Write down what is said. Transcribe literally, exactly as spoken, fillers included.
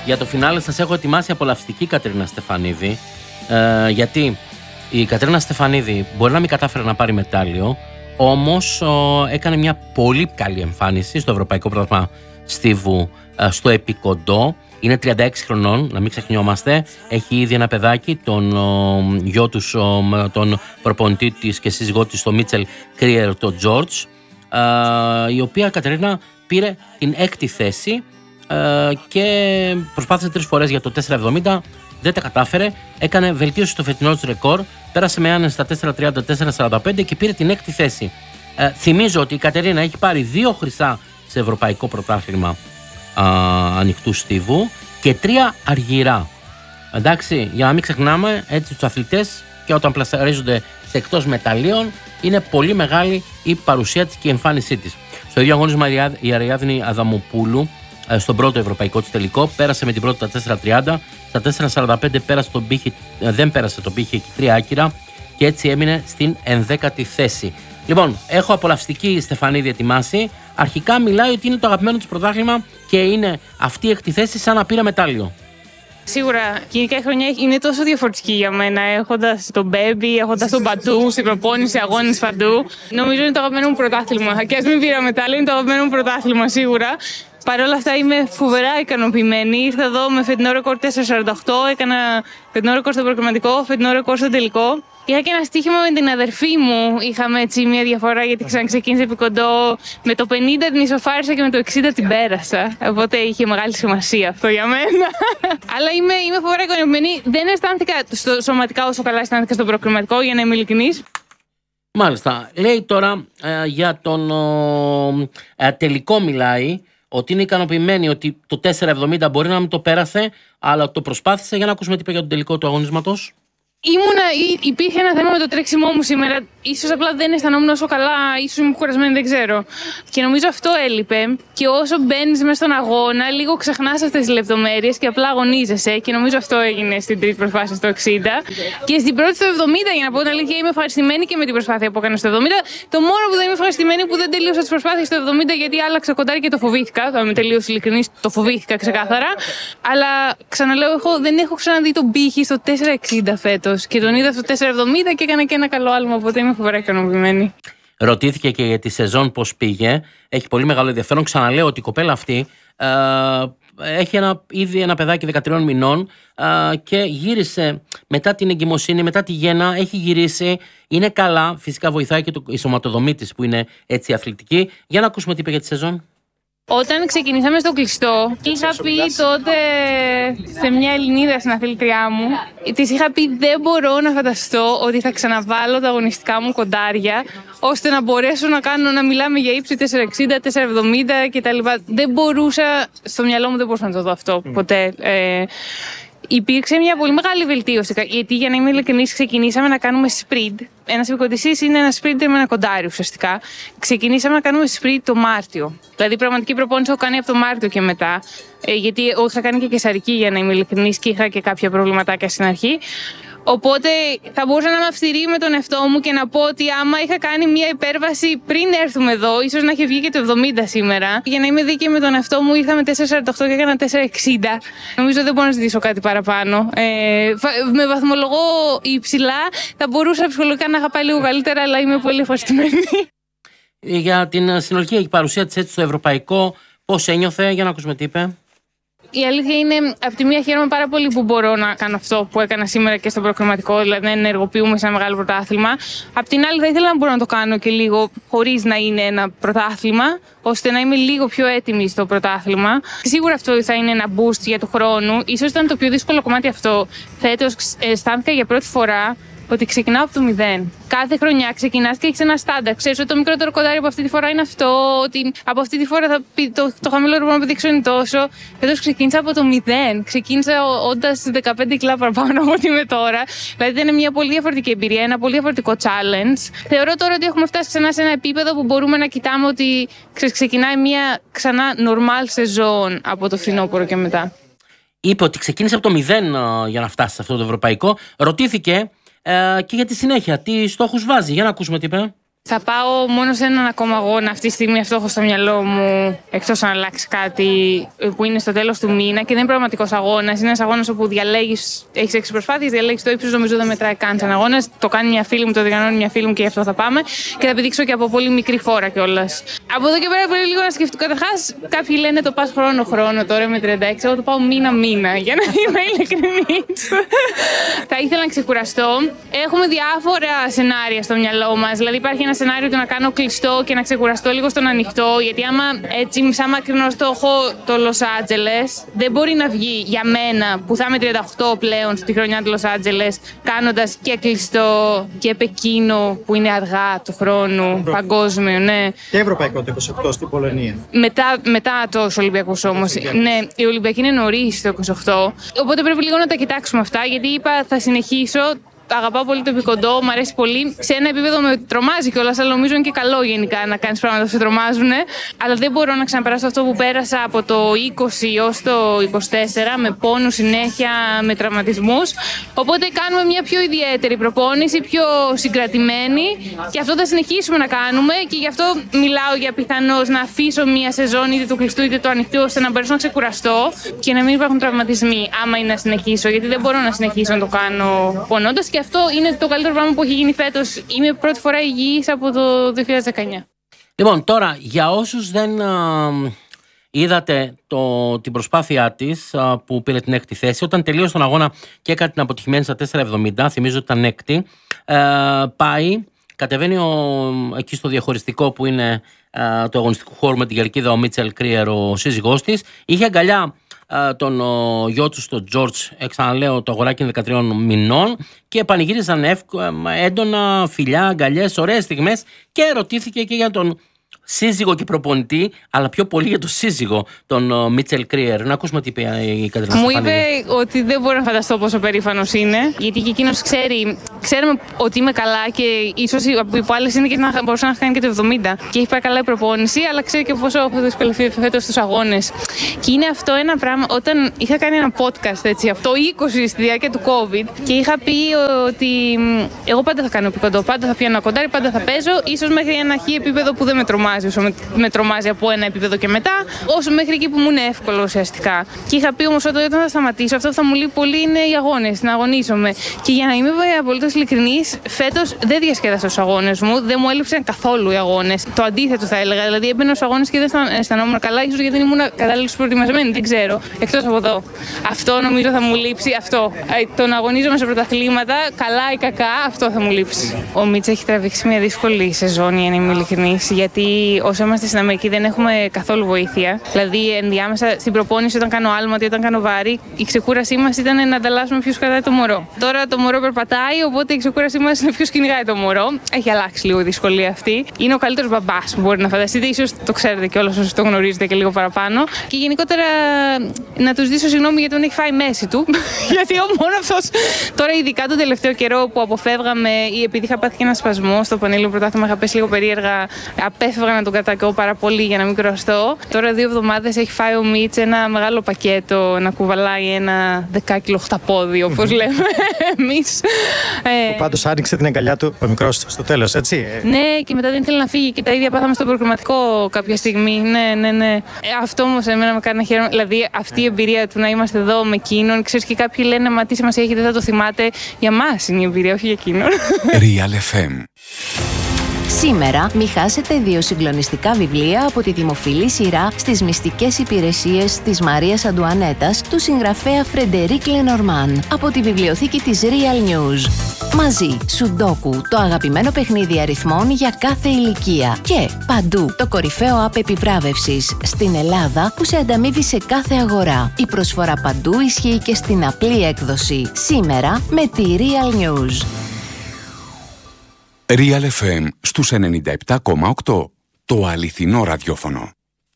Για το φινάλε σας έχω ετοιμάσει απολαυστική Κατερίνα Στεφανίδη. Ε, γιατί η Κατερίνα Στεφανίδη μπορεί να μην κατάφερε να πάρει μετάλλιο, όμως ο, έκανε μια πολύ καλή εμφάνιση στο Ευρωπαϊκό Πρωτάθλημα Στίβου ε, στο επικοντό. Είναι τριάντα έξι χρονών, να μην ξεχνιόμαστε. Έχει ήδη ένα παιδάκι, τον ο, γιο τους, ο, τον προπονητή της και σύζυγό της, το Μίτσελ Κρίερ, τον Τζόρτζ, ε, η οποία Κατερίνα πήρε την έκτη θέση ε, και προσπάθησε τρεις φορές για το τέσσερα εβδομήντα, δεν τα κατάφερε. Έκανε βελτίωση στο φετινό του ρεκόρ, πέρασε με άνεση στα τέσσερα τριάντα τέσσερα σαράντα πέντε και πήρε την έκτη θέση. Ε, θυμίζω ότι η Κατερίνα έχει πάρει δύο χρυσά σε Ευρωπαϊκό Πρωτάθλημα α, ανοιχτού στίβου και τρία αργυρά. Εντάξει, για να μην ξεχνάμε έτσι τους αθλητές, και όταν πλασαρίζονται σε εκτός μεταλλίων είναι πολύ μεγάλη η παρουσία της και η εμφάνισή της. Στο ίδιο αγώνισμα η Αριάδνη Αδαμοπούλου στον πρώτο ευρωπαϊκό της τελικό πέρασε με την πρώτη τα τέσσερα τριάντα, στα τέσσερα σαράντα πέντε πέρασε τον πύχη, δεν πέρασε τον πύχη και τρία άκυρα και έτσι έμεινε στην ενδέκατη θέση. Λοιπόν, έχω απολαυστική Στεφανίδη ετοιμάσει. Αρχικά μιλάει ότι είναι το αγαπημένο της πρωτάθλημα και είναι αυτή η έκτη θέση σαν να πήρε μετάλλιο. Σίγουρα, γενικά η χρονιά είναι τόσο διαφορετική για μένα. Έχοντας τον Μπέμπι, έχοντας τον Μπατού, στην προπόνηση, αγώνες παντού. Νομίζω είναι το αγαπημένο μου πρωτάθλημα. Και ας μην πήρα μετάλλιο, είναι το αγαπημένο μου πρωτάθλημα σίγουρα. Παρ' όλα αυτά είμαι φοβερά ικανοποιημένη. Ήρθα εδώ με φετινό ρεκόρ τέσσερα σαράντα οκτώ, έκανα φετινό ρεκόρ στο προκριματικό, φετινό ρεκόρ στο τελικό. Είχα και ένα στοίχημα με την αδερφή μου. Είχαμε έτσι μια διαφορά γιατί ξαναξεκίνησε επί κοντό. Με το πενήντα την ισοφάρισα και με το εξήντα την πέρασα. Οπότε είχε μεγάλη σημασία αυτό για μένα. Αλλά είμαι, είμαι φοβερά ικανοποιημένη. Δεν αισθάνθηκα στο, σωματικά όσο καλά αισθάνθηκα στο προκριματικό, για να είμαι ειλικρινής. Μάλιστα. Λέει τώρα ε, για τον ε, τελικό μιλάει. Ότι είναι ικανοποιημένη ότι το τέσσερα εβδομήντα μπορεί να μην το πέρασε, αλλά το προσπάθησε. Για να ακούσουμε τι είπε για τον τελικό του αγωνίσματος. Ήμουνα, υπήρχε ένα θέμα με το τρέξιμό μου σήμερα. Ίσως απλά δεν αισθανόμουν όσο καλά, ίσως ήμουν κουρασμένη, δεν ξέρω. Και νομίζω αυτό έλειπε. Και όσο μπαίνεις μέσα στον αγώνα, λίγο ξεχνάς αυτές τις λεπτομέρειες και απλά αγωνίζεσαι. Και νομίζω αυτό έγινε στην τρίτη προσπάθεια στο εξήντα. Και στην πρώτη στο εβδομήντα, για να πω την αλήθεια, είμαι ευχαριστημένη και με την προσπάθεια που έκανα στο εβδομήντα. Το μόνο που δεν είμαι ευχαριστημένη που δεν τελείωσα τις προσπάθειες στο εβδομήντα, γιατί άλλαξα κοντάρι και το φοβήθηκα. Θα είμαι τελείως ειλικρινής, το φοβήθηκα ξεκάθαρα. Αλλά ξαναλέω, έχω, δεν έχω ξαναδεί τον πύχη στο τέσσερα εξήντα φέτος. Και τον είδα στο τέσσερα εβδομήντα και έκανα και ένα καλό άλμα, οπότε είμαι φοβερά ικανοποιημένη. Ρωτήθηκε και για τη σεζόν πώς πήγε. Έχει πολύ μεγάλο ενδιαφέρον. Ξαναλέω ότι η κοπέλα αυτή ε, έχει ένα, ήδη ένα παιδάκι δεκατρών μηνών ε, και γύρισε μετά την εγκυμοσύνη, μετά τη γέννα. Έχει γυρίσει, είναι καλά. Φυσικά βοηθάει και το, η σωματοδομή της που είναι έτσι αθλητική. Για να ακούσουμε τι είπε για τη σεζόν. Όταν ξεκινήσαμε στο κλειστό, είχα πει τότε σε μια Ελληνίδα συναθλήτριά μου, της είχα πει δεν μπορώ να φανταστώ ότι θα ξαναβάλω τα αγωνιστικά μου κοντάρια, ώστε να μπορέσω να κάνω, να μιλάμε για ύψη τέσσερα εξήντα, τέσσερα εβδομήντα κτλ. Δεν μπορούσα, στο μυαλό μου δεν μπορούσα να το δω αυτό ποτέ. Ε, Υπήρξε μια πολύ μεγάλη βελτίωση, γιατί για να είμαι ειλικρινής ξεκινήσαμε να κάνουμε sprint. Ένας επικοντισής είναι ένα sprint με ένα κοντάρι ουσιαστικά. Ξεκινήσαμε να κάνουμε sprint το Μάρτιο. Δηλαδή πραγματική προπόνηση έχω κάνει από το Μάρτιο και μετά. Ε, γιατί εγώ είχα κάνει και καισαρική, για να είμαι ειλικρινής, και είχα και κάποια προβληματάκια στην αρχή. Οπότε θα μπορούσα να είμαι αυστηρή με τον εαυτό μου και να πω ότι άμα είχα κάνει μια υπέρβαση πριν έρθουμε εδώ, ίσως να είχε βγει και το εβδομήντα σήμερα. Για να είμαι δίκαιη με τον εαυτό μου, ήρθα με τέσσερα σαράντα οκτώ και έκανα τέσσερα εξήντα. Νομίζω δεν μπορώ να ζητήσω κάτι παραπάνω. Ε, με βαθμολογώ υψηλά, θα μπορούσα ψυχολογικά να είχα πάει λίγο καλύτερα, αλλά είμαι πολύ ευχαριστημένη. Για την συνολική παρουσία της έτσι στο ευρωπαϊκό, πώς ένιωθε, για να ακούσουμε τι είπε. Η αλήθεια είναι, από τη μία χαίρομαι πάρα πολύ που μπορώ να κάνω αυτό που έκανα σήμερα και στο προκριματικό, δηλαδή να ενεργοποιούμε σε ένα μεγάλο πρωτάθλημα. Απ' την άλλη, θα ήθελα να μπορώ να το κάνω και λίγο χωρίς να είναι ένα πρωτάθλημα, ώστε να είμαι λίγο πιο έτοιμη στο πρωτάθλημα. Σίγουρα αυτό θα είναι ένα boost για το χρόνο. Ίσως ήταν το πιο δύσκολο κομμάτι αυτό. Φέτος αισθάνθηκα για πρώτη φορά ότι ξεκινάω από το μηδέν. Κάθε χρονιά ξεκινάς και έχεις ένα στάνταρ. Ξέρεις ότι το μικρότερο κοντάρι από αυτή τη φορά είναι αυτό, ότι από αυτή τη φορά θα πει, το, το χαμηλότερο που μπορώ να πηδήξω είναι τόσο. Φέτος ξεκίνησα από το μηδέν. Ξεκίνησα όντας δεκαπέντε κιλά παραπάνω από ό,τι είμαι τώρα. Δηλαδή ήταν μια πολύ διαφορετική εμπειρία, ένα πολύ διαφορετικό challenge. Θεωρώ τώρα ότι έχουμε φτάσει ξανά σε ένα επίπεδο που μπορούμε να κοιτάμε ότι ξεκινάει μια ξανά normal σεζόν από το φθινόπωρο και μετά. Είπε ότι ξεκίνησε από το μηδέν για να φτάσει σε αυτό το ευρωπαϊκό. Ρωτήθηκε. Ε, και για τη συνέχεια, τι στόχους βάζει, για να ακούσουμε τι είπε. Θα πάω μόνο σε έναν ακόμα αγώνα αυτή τη στιγμή, αυτό έχω στο μυαλό μου, εκτός αν αλλάξει κάτι, που είναι στο τέλος του μήνα και δεν είναι πραγματικός αγώνας. Είναι ένας αγώνας όπου διαλέγεις, έχεις έξι προσπάθειες, διαλέγεις το ύψος, νομίζω δεν μετράει καν σαν αγώνας. Το κάνει μια φίλη μου, το διοργανώνει μια φίλη μου και γι' αυτό θα πάμε και θα επιδείξω και από πολύ μικρή φόρα κιόλας. Από εδώ και πέρα πρέπει λίγο να σκεφτώ. Καταρχάς, κάποιοι λένε το πας χρόνο-χρόνο τώρα με τριάντα έξι, εγώ το πάω μήνα-μήνα, για να είμαι ειλικρινής. Θα ήθελα να ξεκουραστώ. Έχουμε διάφορα σενάρια στο μυαλό μας. Δηλαδή, υπάρχει ένα σενάριο του να κάνω κλειστό και να ξεκουραστώ λίγο στον ανοιχτό. Γιατί άμα έτσι, σαν μακρινό στόχο το Λος Άντζελες, δεν μπορεί να βγει για μένα που θα είμαι τριάντα οκτώ πλέον στη χρονιά του Λος Άντζελες, κάνοντας και κλειστό και Πεκίνο που είναι αργά του χρόνου, παγκόσμιο, ναι. Και ευρωπαϊκό το είκοσι οκτώ στην Πολωνία. Μετά, μετά τους Ολυμπιακούς όμως. Ναι, η Ολυμπιακή είναι νωρίς το είκοσι οκτώ. Οπότε πρέπει λίγο να τα κοιτάξουμε αυτά, γιατί είπα θα συνεχίσω. Αγαπάω πολύ το επικοντό, μου αρέσει πολύ. Σε ένα επίπεδο με τρομάζει κιόλας, αλλά νομίζω είναι και καλό γενικά να κάνεις πράγματα που σε τρομάζουν. Αλλά δεν μπορώ να ξαναπεράσω αυτό που πέρασα από το είκοσι ως το είκοσι τέσσερα, με πόνους συνέχεια, με τραυματισμούς. Οπότε κάνουμε μια πιο ιδιαίτερη προπόνηση, πιο συγκρατημένη. Και αυτό θα συνεχίσουμε να κάνουμε. Και γι' αυτό μιλάω για πιθανώς να αφήσω μια σεζόν είτε του κλειστού είτε του ανοιχτού, ώστε να μπορέσω να ξεκουραστώ και να μην υπάρχουν τραυματισμοί, άμα είναι να συνεχίσω. Γιατί δεν μπορώ να συνεχίσω να το κάνω πονώντας. Και αυτό είναι το καλύτερο πράγμα που έχει γίνει φέτος. Είμαι πρώτη φορά υγιής από το δύο χιλιάδες δεκαεννιά. Λοιπόν, τώρα για όσους δεν α, είδατε το, την προσπάθειά της α, που πήρε την έκτη θέση, όταν τελείωσε τον αγώνα και έκανε την αποτυχημένη στα τέσσερα εβδομήντα, θυμίζω ότι ήταν έκτη, α, πάει, κατεβαίνει ο, εκεί στο διαχωριστικό που είναι α, του αγωνιστικού χώρου με την κερκίδα, ο Μίτσελ Κρύερ, ο σύζυγός της, είχε αγκαλιά τον ο, γιο του τον Τζορτζ, ξαναλέω το αγοράκι είναι δεκατριών μηνών, και πανηγύριζαν έντονα φιλιά, αγκαλιές, ωραίες στιγμές, και ερωτήθηκε και για τον σύζυγο και προπονητή, αλλά πιο πολύ για τον σύζυγο, τον Μίτσελ Κρύερ. Να ακούσουμε τι είπε η Κατερίνα Μου Στεφανίδη. είπε ότι δεν μπορώ να φανταστώ πόσο περήφανος είναι, γιατί και εκείνος ξέρει, ξέρουμε ότι είμαι καλά και ίσως από άλλες είναι και να μπορούσα να κάνει και το εβδομήντα. Και έχει πάει καλά η προπόνηση, αλλά ξέρει και πόσο έχω δυσκολευτεί φέτος στους αγώνες. Και είναι αυτό ένα πράγμα, όταν είχα κάνει ένα podcast έτσι, αυτό είκοσι στη διάρκεια του COVID, και είχα πει ότι εγώ πάντα θα κάνω πικοντό, πάντα θα πιάνω κοντάρι, πάντα θα παίζω, ίσως μέχρι ένα χι επίπεδο που δεν με τρομάζει. Όσο με, με τρομάζει από ένα επίπεδο και μετά, όσο μέχρι εκεί που μου είναι εύκολο ουσιαστικά. Και είχα πει όμως ότι όταν θα σταματήσω, αυτό που θα μου λείπει πολύ είναι οι αγώνες, να αγωνίζομαι. Και για να είμαι απολύτως ειλικρινής, φέτος δεν διασκέδασα τους αγώνες μου, δεν μου έλειψαν καθόλου οι αγώνες. Το αντίθετο θα έλεγα. Δηλαδή έμπαινα στους αγώνες και δεν αισθανόμουν καλά, ίσως γιατί δεν ήμουν κατάλληλος προετοιμασμένη, δεν ξέρω. Εκτός από εδώ. Αυτό νομίζω θα μου λείψει. Αυτό. Το να αγωνίζομαι σε πρωταθλήματα, καλά ή κακά, αυτό θα μου λείψει. Ο Μίτσα έχει τραβήξει μια δύσκολη σεζόν, για να είμαι ειλικρινής, γιατί όσο είμαστε στην Αμερική δεν έχουμε καθόλου βοήθεια. Δηλαδή, ενδιάμεσα στην προπόνηση, όταν κάνω άλματι, όταν κάνω βάρη, η ξεκούρασή μας ήταν να ανταλλάσσουμε ποιος κρατάει το μωρό. Τώρα το μωρό περπατάει, οπότε η ξεκούρασή μας είναι ποιος κυνηγάει το μωρό. Έχει αλλάξει λίγο η δυσκολία αυτή. Είναι ο καλύτερος μπαμπάς που μπορεί να φανταστείτε, ίσως το ξέρετε κιόλας όσοι το γνωρίζετε και λίγο παραπάνω. Και γενικότερα να του ζητήσω συγγνώμη γιατί τον έχει φάει μέση του. Γιατί ο μόνο αυτός, τώρα ειδικά τον τελευταίο καιρό που αποφεύγαμε, ή επειδή είχα πάθει και ένα σπασμό στο πανελλήνιο πρωτάθλημα, είχα πέσει λίγο περίεργα, απέφευγα να τον κρατάω πάρα πολύ για να μην κουραστώ. Τώρα δύο εβδομάδες έχει φάει ο Μίτς ένα μεγάλο πακέτο να κουβαλάει ένα δεκάκιλο χταπόδι, όπως λέμε εμείς. Που πάντως άνοιξε την αγκαλιά του ο μικρός στο τέλος, έτσι. Ναι, και μετά δεν ήθελε να φύγει και τα ίδια πάθαμε στο προκριματικό κάποια στιγμή. Ναι, ναι, ναι. Αυτό όμως εμένα με κάνει να χαίρομαι. Δηλαδή αυτή η εμπειρία του να είμαστε εδώ με εκείνον. Ξέρεις, και κάποιοι λένε μα τι σημασία έχει, δεν θα το θυμάται. Για μας είναι η εμπειρία, όχι για εκείνον. Real εφ εμ. Σήμερα μη χάσετε δύο συγκλονιστικά βιβλία από τη δημοφιλή σειρά «Στις μυστικές υπηρεσίες της Μαρίας Αντουανέτας» του συγγραφέα Φρεντερίκ Λενορμάν από τη βιβλιοθήκη της Real News. Μαζί, Σουντόκου, το αγαπημένο παιχνίδι αριθμών για κάθε ηλικία. Και Παντού, το κορυφαίο app επιβράβευσης στην Ελλάδα που σε ανταμείβει σε κάθε αγορά. Η προσφορά Παντού ισχύει και στην απλή έκδοση. Σήμερα με τη Real News. Real εφ εμ στους ενενήντα επτά κόμμα οκτώ. Το αληθινό ραδιόφωνο.